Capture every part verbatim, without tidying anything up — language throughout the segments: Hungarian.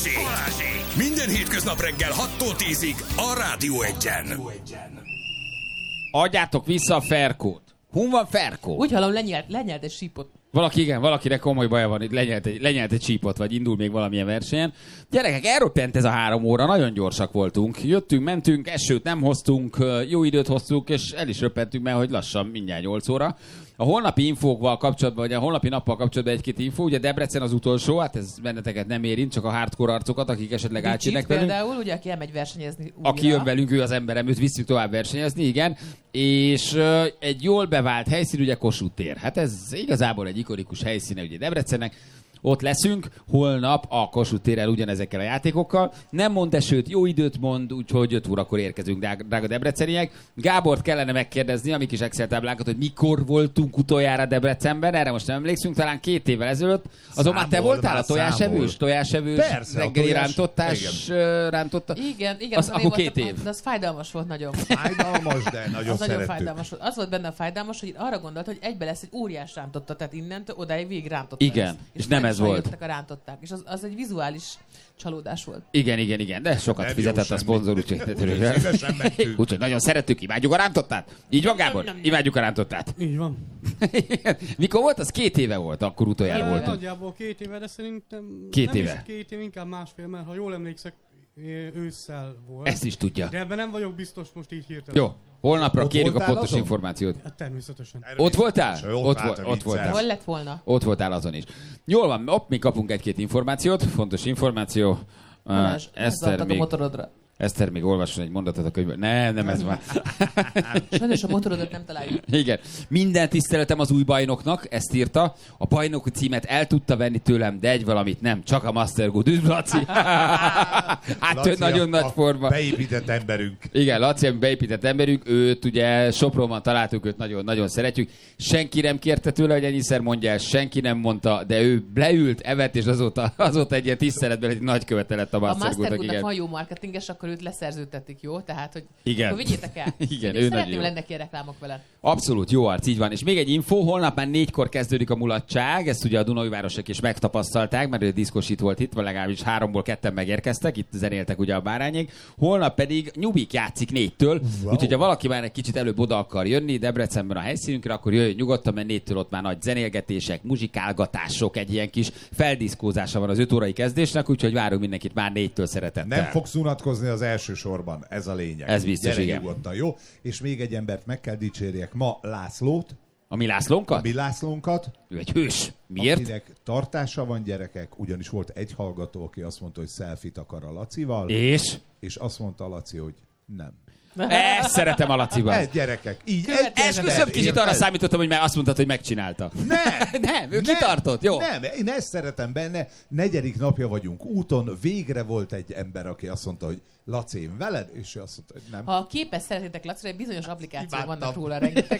Balázsék! Minden hétköznap reggel hattól tízig a Rádió Egyen. Adjátok vissza a Ferkót. Hun van Ferkó? Úgy hallom, lenyelt, lenyelt egy sípot. Valaki, igen, valakinek komoly baja van, itt lenyelt egy, lenyelt egy csípot, vagy indul még valamilyen versenyen. Gyerekek, elroppent ez a három óra, nagyon gyorsak voltunk. Jöttünk, mentünk, esőt nem hoztunk, jó időt hoztunk, és el is röppentünk, mert hogy lassan mindjárt nyolc óra. A holnapi infókval kapcsolatban, vagy a holnapi nappal kapcsolatban egy-két infó, ugye Debrecen az utolsó, hát ez benneteket nem érint, csak a hardcore arcokat, akik esetleg átjönnek velünk. Például, ugye, aki elmegy versenyezni újra. Aki jön velünk, ő az emberem, őt visszük tovább versenyezni, igen. És uh, egy jól bevált helyszín, ugye Kossuth tér. Hát ez igazából egy ikonikus helyszíne ugye Debrecennek. Ott leszünk, holnap a Kossuth térrel ugyanezekkel a játékokkal. Nem mond esőt, jó időt mond, úgyhogy öt órakor érkezünk, drága debreceniek. Gábort kellene megkérdezni, a mi kis Excel táblákat, hogy mikor voltunk utoljára Debrecenben, erre most nem emlékszünk, talán két évvel ezelőtt. Azon már te voltál a tojásevős, tojásevős, reggeli rántottás, rántotta. Igen, igen. Az, akkor két év. De az fájdalmas volt nagyon. Fájdalmas, de nagyon az szerettük. nagyon fájdalmas volt. Az volt benne a fájdalmas, hogy arra gondolt, hogy egybe lesz egy óriás rántotta, tehát innentől odáig végig rántotta. Igen, lesz. és, és nem ez volt. A rántották, és az, az egy vizuális csalódás volt. Igen, igen, igen, de sokat nem fizetett a szponzor, úgyhogy úgyhogy nagyon szerettük, imádjuk a rántottát. Így van, Gábor? Imádjuk a rántottát. Így van. Mikor volt? Az két éve volt, akkor utoljára Én voltunk. nagyjából két éve, de szerintem két nem éve. is két év, inkább másfél, mert ha jól emlékszek, ősszel volt. Ezt is tudja. De ebben nem vagyok biztos most így hirtelen. Jó. Holnapra ott kérjük a pontos azon? információt. Hát természetesen. Ott voltál? Ott, ott, volt, ott voltál. Hol lett volna? Ott voltál azon is. Jól van, ott még kapunk egy-két információt, fontos információ. Balázs, uh, Eszter, még, a motorodra. Eszter még olvasson egy mondatot a könyvből. Nem, nem ez már. Sajnos a motorodat nem találjuk. Igen. Minden tiszteletem az új bajnoknak, ezt írta. A bajnoki címet el tudta venni tőlem, de egy valamit nem, csak a Master Good. Üdv, Laci! Hát Laci, ő nagyon a, nagy forma. A beépített emberünk. Igen, Laci, beépített emberünk, őt ugye Sopronban találtuk, őt nagyon-nagyon szeretjük. Senki nem kérte tőle, hogy ennyiszer mondja el, senki nem mondta, de ő leült, evett, és azóta, azóta egy ilyen tiszteletben egy nagy követe lett a Master Goodnak. A Master Goodnak van jó marketinges, akkor őt leszerződtetik, jó? Tehát, hogy igen. akkor vigyétek el. Igen, én ő szeretném lennek ilyen reklámok vele. Abszolút, jó arc, így van. És még egy info, holnap már négykor kezdődik a mulatság, ezt ugye a Dunaújvárosok is megtapasztalták, mert ő diszkosít volt itt, vagy legalábbis háromból ketten megérkeztek, itt zenéltek ugye a bárányék. Holnap pedig Nyubik játszik négytől, wow. Úgyhogy ha valaki már egy kicsit előbb oda akar jönni Debrecenben a helyszínünkre, akkor jöjjön nyugodtan, mert négytől ott már nagy zenélgetések, muzsikálgatások, egy ilyen kis feldiszkózása van az öt órai kezdésnek, úgyhogy várunk mindenkit már négytől szeretettel. Nem fogsz unatkozni az első sorban, ez a lényeg. Ez biztos, gyere igen. nyugodtan, jó? És még egy embert meg kell dicsérjek ma, Lászlót. A mi Lászlónkat? A mi Lászlónkat. Ő egy hős. Miért? Akinek tartása van, gyerekek, ugyanis volt egy hallgató, aki azt mondta, hogy selfie-t akar a Lacival. És? És azt mondta a Laci, hogy nem. Ezt szeretem a Laciban. Ez gyerekek. Így Esküszöm, kicsit arra számítottam, hogy már azt mondtad, hogy megcsinálta. Nem! nem, ő nem, kitartott, jó? Nem, én ezt szeretem benne. Negyedik napja vagyunk úton, végre volt egy ember, aki azt mondta, hogy Laci, én veled? És ő azt mondta, hogy nem. Ha képes szeretnétek Lacira, egy bizonyos applikációk Imádtam. vannak róla rengeteg.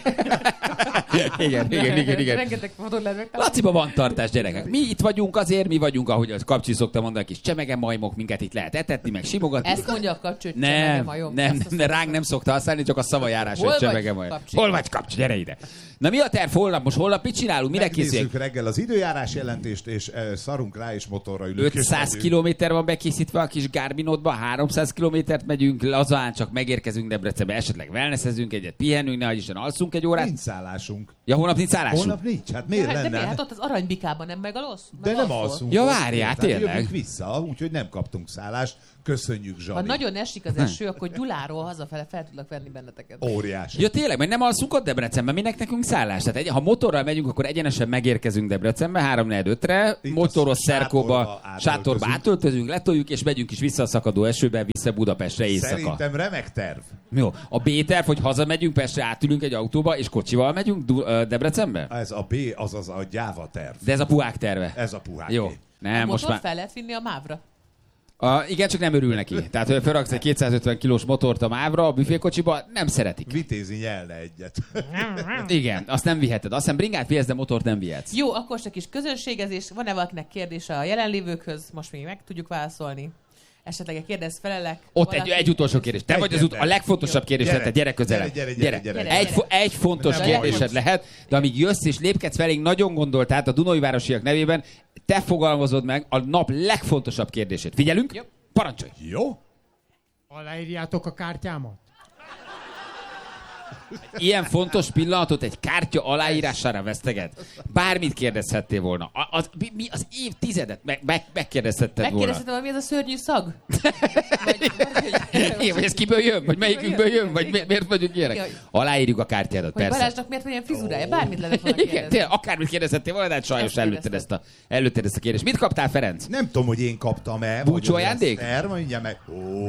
igen, igen, igen, igen. Rengeteg fotót lehet megtalálni. Laciba van tartás, gyerekek. Mi itt vagyunk azért, mi vagyunk, ahogy a Kapcsi szokta mondani, kis csemege majmok, minket itt lehet etetni, meg simogatni. Ezt mondja a Kapcsi, hogy nem, csemege majom. nem, nem, ránk nem szokta használni, csak a szavajárás, hogy csemege majom. Hol vagy, Kapcsi? Gyere ide. Na mi a terv holnap? Most holnap mit csinálunk? Mire készüljünk? Megnézzük reggel az időjárás jelentést, és uh, szarunk rá, és motorra ülünk. ötszáz kilométer van bekészítve a kis Garminodba, háromszáz kilométert megyünk, lazán csak megérkezünk Debrecenbe, esetleg wellnessezünk egyet, pihenünk, nehogy Isten alszunk egy órát. Nincs szállásunk. Ja, holnap nincs szállásunk? Holnap nincs, hát miért ja, lenne? De miért? Hát ott az Aranybikában nem megalsz? De nem alszunk. Ja, ott, várjál, tehát tényleg. Jövünk vissza, úgyhogy nem kaptunk szállást. Köszönjük, Zsani. Ha nagyon esik az eső, akkor Gyuláról hazafele fel tudlak venni benneteket. Óriási. Ja tényleg, mert nem alszunk ott Debrecenben, minek nekünk szállás? Tehát egy, ha motorral megyünk, akkor egyenesen megérkezünk Debrecenbe, három négy ötre, motoros szerkóba, sátorba átöltözünk, letoljuk, és megyünk is vissza a szakadó esőbe, vissza Budapestre éjszaka. Szerintem remek terv. Jó, a B-terv, hogy hazamegyünk, Pestre átülünk egy autóba, és kocsival megyünk Du- Debrecenbe? Ez a B, azaz a gyáva terv. De ez a puhák terve. Ez a puhák. Jó. Nem, a most motor már... fel lehet vinni a mávra? A, igen, csak nem örül neki. Tehát, hogy felraksz egy kétszázötven kilós motort a mávra, a büfékocsiba, nem szeretik. Vitézi nyelne egyet. Igen, azt nem viheted. Azt hiszem bringát vihetsz, de motort nem vihetsz. Jó, akkor csak is közönségezés. Van-e valakinek kérdése a jelenlévőkhöz? Most még meg tudjuk válaszolni. esetleg kérdez, felelek. Ott egy, egy utolsó kérdés. Te vagy az ut- a legfontosabb kérdés, gyere, tehát gyere közelebb. Gyere, gyere, gyere, gyere. Egy, fo- egy fontos Nem kérdésed hallgatsz. lehet, de amíg jössz és lépkedsz felénk, nagyon gondolt át a Dunaújvárosiak nevében, te fogalmazod meg a nap legfontosabb kérdését. Figyelünk? Jó. Parancsolj! Jó? Aláírjátok a kártyámat? Ilyen fontos pillanatot egy kártya aláírására veszteget. Bármit kérdezhettél volna. A- Az, mi- mi az évtizedet meg, meg, megkérdezhetted volna. Megkérdezhetem, hogy mi ez a szörnyű szag? Vagy, Én, vagy ez kiből jön? Vagy melyikünkből jön? Vagy mi- miért vagyunk ilyenek? Igen. Aláírjuk a kártyádat, Hogy persze. Balázsnak miért van ilyen frizurája? Bármit lehet volna Igen, kérdezni. tényleg, akármit kérdezhettél volna, de hát sajnos Ezt előtted ezt, a, előtted ezt a kérdést. Mit kaptál, Ferenc? Nem tudom, hogy én kaptam-e. Búcsú vagy az ajándék? Eszter, mondja meg.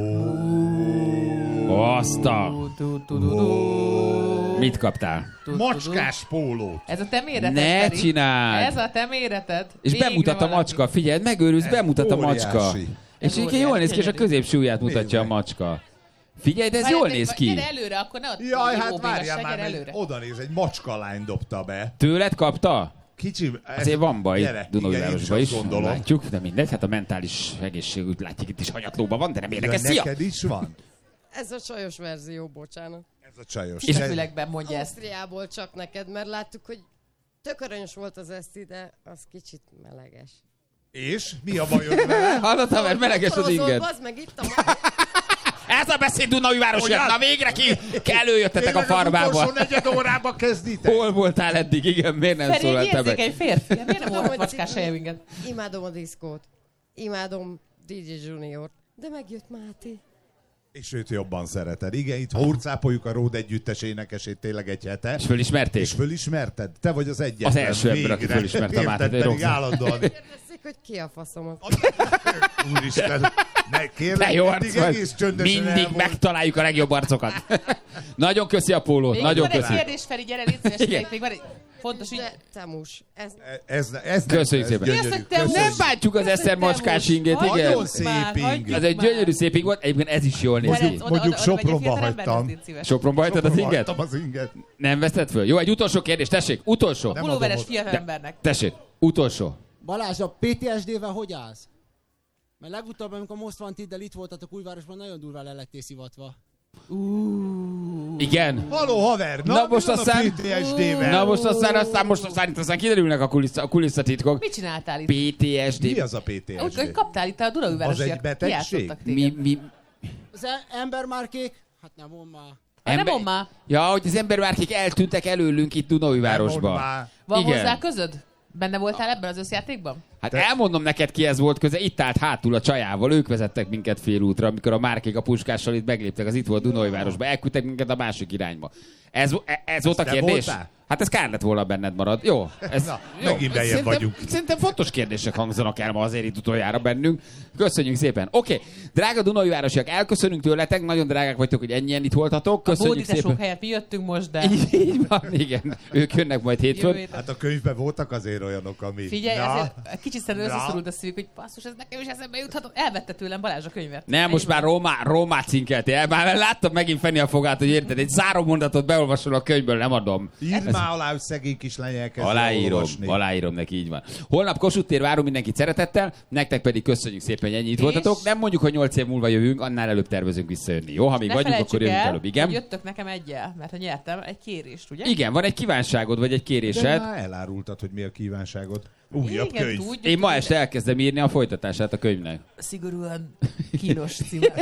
Azt a... Tu, tu, tu, tu. Mit kaptál? Tu, tu, tu. Macskás pólót. Ez a te méreted, Ne Feri. csináld! Ez a te méreted. És Végre bemutat a valaki. macska. Figyelj, megőrülsz, bemutat a óriási. macska. És Ez így jól óriási, néz ki, és a gyönyörű. középső ujját mutatja Nézd a meg. macska. Figyelj, de ez Várjál, jól de- néz ki. Gyere előre, akkor ne ott Jaj, jó hát bégasság, várjál már, gyere meg előre. oda néz, egy macskalány dobta be. Tőled kapta? Kicsi... ez- Azért van baj Gyere, Dunaújvárosban igen, is, én gondolom. látjuk, de mindegy, hát a mentális egészségügy látjuk itt is hanyatlóban van, de nem Ja, érdekes. Szia! neked is van? Ez a csajos verzió, bocsánat. Ez a csajos. Kis fülekben mondja ezt. Ausztriából csak neked, mert láttuk, hogy tök aranyos volt az eszti, de az kicsit meleges. És? Mi a bajod vele? Hallottál, mert meleges az Motorozol, inged. bazd meg itt a Ez a beszéd Dunaújvárosiak! Hogyan? Na végre ki előjöttetek a Tényleg az farmába. utolsó negyed órába kezditek? Hol voltál eddig? Igen, miért nem Feri, egy szóláltál meg? érzékeny férfi. Miért nem Tudom, volt hogy macskás cipő. helyeminket? Imádom a diszkót. Imádom dé dzsé Junior. De megjött Máté. És őt jobban szereted. Igen, itt hurcápoljuk a Ród együttes énekesét tényleg egy hete. És fölismerték? És fölismerted? Te vagy az egyetlen. Az első ember, aki végre. fölismerte a Mátét, Érted, egy pedig rockstar. állandóan. Kérdezik, hogy ki a faszomat. Úristen, ne kérlek, Te jó eddig arc vagy. egész csöndesen Mindig elmond. megtaláljuk a legjobb arcokat. Nagyon köszi a pólót, Még nagyon van egy köszi. kérdés, Feri, gyere, légy szíves, Igen. még, még van egy fontos ügy. De Temus, ez Ez, ez nem, Köszönjük ez szépen. gyönyörű. Mi az, hogy te Köszönjük. Nem bántjuk az Eszer macskás ingét, igen. Nagyon szép ing. Ez egy gyönyörű szép ing volt, egyébként ez is jól néz ki. Ferenc, oda- Mondjuk oda- oda megy egy Sopronba fiatal emberhez, hagytam. légy szíves. Sopronba hagytad az inget? Hagytam az inget. Nem veszted föl? Jó, egy utolsó kérdés, tessék, utolsó. Nem Pulóveres adom fiatal embernek. Tessék, utolsó. Balázs, a pé té es dé-vel hogy állsz? Mert legutóbb, amikor Most Wanted-del itt voltatok Újvárosban, nagyon durván le lettél szivatva. Igen. Haló haver, na, Na, na most most aztán- a pé té es dé-vel? Na most aztán, aztán, most aztán, itt aztán kiderülnek a, kulissza, a kulisszatitkok. Mit csináltál itt? pé té es dé. Mi az a pé té es Úgy, hogy dé? kaptál itt a Az Dunaújvárosiak. egy betegség? Kijátszottak Mi, téged. mi, Az e- embermárkék? Hát nem mond már. Hát nem mondd már. Ja, hogy az embervárkék eltűntek előlünk itt Nem Dunaújvárosban. mondd már. Van Igen. hozzá közöd? Benne voltál ebben az összjátékban? Hát elmondom neked, ki ez volt köze. Itt állt hátul a csajával, ők vezettek minket félútra, amikor a márkék a puskással itt megléptek, az itt volt Dunaújvárosba, elküldtek minket a másik irányba. Ez, ez volt a te kérdés? voltál? Hát ez kár lett volna benned marad. Jó. Ez, Na, jó. megint beljebb Szerintem- vagyunk. Szerintem fontos kérdések hangzanak el ma azért itt utoljára bennünk. Köszönjük szépen. Oké, okay. Drága Dunaújvárosiak, elköszönünk tőletek, nagyon drágák vagytok, hogy ennyien itt voltatok. A Köszönjük bódítások szépen. helyett mi jöttünk most, de Így, így van, igen. Ők jönnek majd jövő hétfőn. héten. Hát a könyvben voltak azért olyanok, ami... Figyelj, Na, azért kicsit szerintem Na. összeszorult a szívük, hogy basszus, ez nekem is eszembe juthatott. Elvette tőlem Balázs a könyvet. Nem, most már Rómá, Rómát cinkeltél. Már láttam megint Feni a fogát, hogy érted, egy záró mondatot beolvasol a könyvből, nem adom. Írd már alá, hogy szegény kislány elkezdje Aláírom, olvasni. aláírom neki, így van. Holnap Kossuth tér, várunk mindenkit szeretettel, nektek pedig köszönjük szépen, hogy ennyit És- voltatok. Nem mondjuk, hogy nyolc év múlva jövünk, annál előbb tervezünk visszajönni. Jó, ha még Ne vagyunk, felejtsük akkor jövünk el, előbb. Igen? hogy jöttök nekem egyel, mert ha nyertem egy kérést, ugye? Igen, van egy kívánságod, vagy egy De kérésed. már elárultad, hogy mi a kívánságod. Újabb Igen, könyv. tudjuk, Én ma hogy este elkezdem írni a folytatását a könyvnek. szigorúan kínos címmel.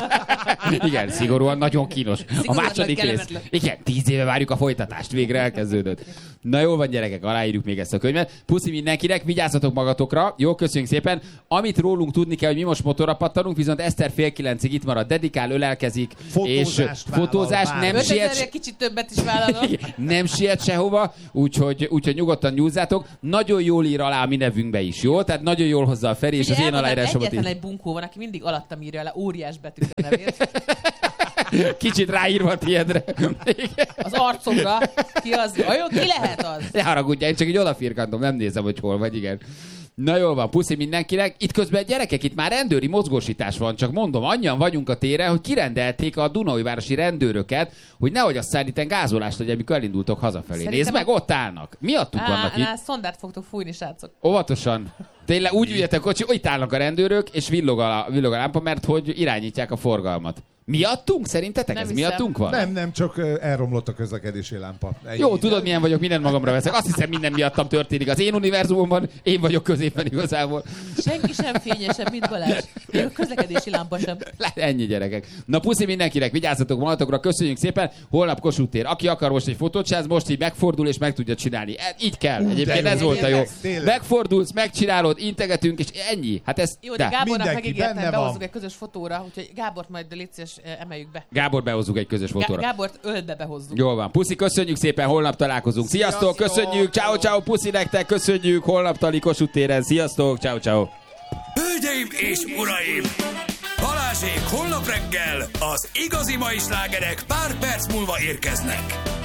Igen, szigorúan nagyon kínos. A Szigorúan második nagy rész. kellemetlen. Igen, tíz éve várjuk a folytatást, végre elkezdődött. Na jól van, gyerekek, aláírjuk még ezt a könyvet. Puszi mindenkinek, vigyázzatok magatokra. Jó, köszönjük szépen. Amit rólunk tudni kell, hogy mi most motorra pattanunk, viszont Eszter fél kilencig itt marad, dedikál, ölelkezik, Fotózást és vállal, fotózás bár. nem ötezer siet, kicsit többet is vállalom. nem siet sehova, úgyhogy, úgyhogy nyugodtan nyúzzátok. Nagyon jól ír alá a mi nevünkbe is, jó? Tehát nagyon jól hozza a Feri, és az Ugye én elmondom, aláírásomat egyetlen is. egy bunkó van, aki mindig alattam írja le óriás betűkkel a nevét. Kicsit ráírva a tiédre. Az arcomra. Ki az? Vajon ki lehet az? Ne haragudjál, én csak így odafirkantom, nem nézem, hogy hol vagy, igen. Na jól van, puszi mindenkinek. Itt közben gyerekek, itt már rendőri mozgósítás van, csak mondom, annyian vagyunk a téren, hogy kirendelték a Dunaújvárosi rendőröket, hogy nehogy aztán itten gázolást legyen, amikor elindultok hazafelé. Szerintem Nézd meg, a- ott állnak. Miattuk vannak itt. Á, szondárt fogtok fújni, srácok. Óvatosan. Tényleg úgy üljetek kocsi, hogy itt állnak a rendőrök, és villog a, villog a lámpa, mert hogy irányítják a forgalmat. Miattunk? Szerintetek Nem ez hiszem. miattunk van? Nem, nem, csak ö, elromlott a közlekedési lámpa. Ennyi. Jó, tudod milyen vagyok, mindent magamra veszek. Azt hiszem, minden miattam történik. Az én univerzumomban én vagyok középen igazából. Senki sem fényesebb, mint Balázs. Még a közlekedési lámpa sem. Le- Ennyi gyerekek. Na puszi mindenkinek, vigyázzatok magatokra, köszönjük szépen. Holnap Kossuth tér. Aki akar most egy fotót csinálni, most így megfordul és meg tudja csinálni. E- Így kell. Ú, Egyébként de ez jó. volt a jó. Tényleg, tényleg. Megfordulsz, megcsinálod, integetünk, és ennyi. Hát ez... Jó, de de. Gábornak mindenki megígértem, benne behozzuk van. egy közös fotóra, úgyhogy Gábort majd légy szíves, emeljük be. Gábor, behozzuk egy közös Gá- fotóra. Gábort ölbe behozzuk. Jól van. Puszi, köszönjük szépen, holnap találkozunk. Sziasztok, Sziasztok! köszönjük, ciao ciao, puszi nektek, köszönjük, holnap tali Kossuth téren. Sziasztok, ciao ciao. Hölgyeim és uraim! Balázsék holnap reggel az igazi mai slágerek pár perc múlva érkeznek.